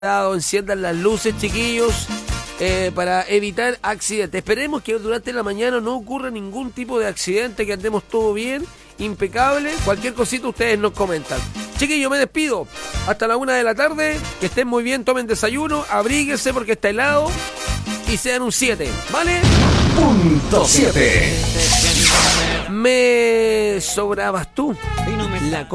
enciendan las luces, chiquillos, para evitar accidentes. Esperemos que durante la mañana no ocurra ningún tipo de accidente, que andemos todo bien, impecable. Cualquier cosita ustedes nos comentan. Chiquillos, me despido. Hasta la 1 de la tarde. Que estén muy bien, tomen desayuno, abríguense porque está helado y sean un 7, ¿vale? Punto 7. Me sobrabas tú. Y no me La